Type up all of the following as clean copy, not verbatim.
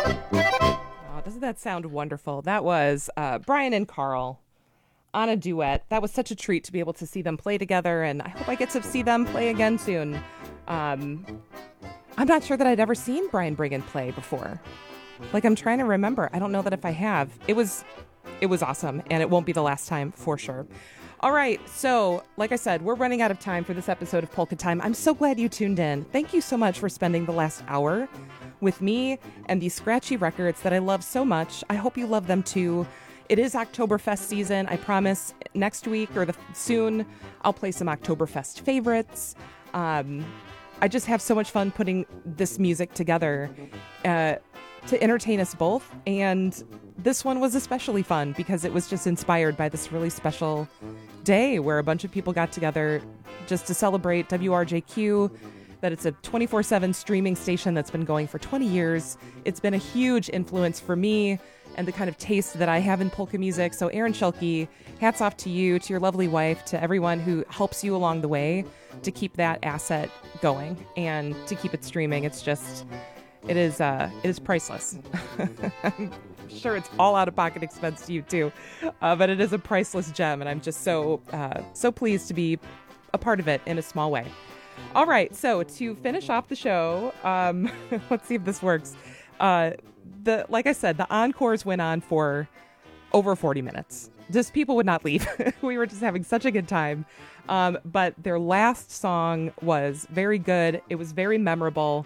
Oh, doesn't that sound wonderful? That was Brian and Carl on a duet. That was such a treat to be able to see them play together, and I hope I get to see them play again soon. Um, I'm not sure that I'd ever seen Brian Brigham play before. Like, I'm trying to remember. I don't know that if I have. It was awesome, and it won't be the last time for sure. All right, so like I said, we're running out of time for this episode of Polka Time. I'm so glad you tuned in. Thank you so much for spending the last hour with me and these scratchy records that I love so much. I hope you love them too. It is Oktoberfest season. I promise next week or soon I'll play some Oktoberfest favorites. I just have so much fun putting this music together to entertain us both. And this one was especially fun because it was just inspired by this really special day where a bunch of people got together just to celebrate WRJQ, that it's a 24/7 streaming station that's been going for 20 years. It's been a huge influence for me and the kind of taste that I have in polka music. So Aaron Schilke, hats off to you, to your lovely wife, to everyone who helps you along the way to keep that asset going and to keep it streaming. It is priceless. I'm sure it's all out of pocket expense to you too, but it is a priceless gem, and I'm just so pleased to be a part of it in a small way. All right, so to finish off the show, let's see if this works. Like I said, the encores went on for over 40 minutes. Just people would not leave. We were just having such a good time. But their last song was very good. It was very memorable.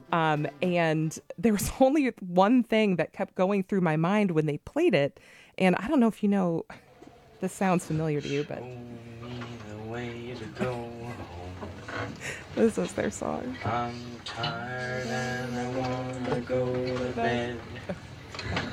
And there was only one thing that kept going through my mind when they played it. And I don't know if you know, this sounds familiar to you, but the way to go home. This was their song. I'm tired and I wanna go to bed.